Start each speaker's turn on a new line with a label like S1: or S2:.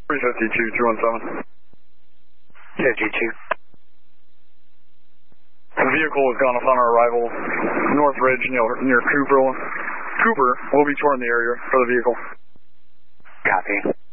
S1: 352, 217.
S2: Yeah, G2.
S1: The vehicle has gone upon our arrival. North Ridge near Cooper. Cooper will be touring the area for the vehicle.
S2: Copy.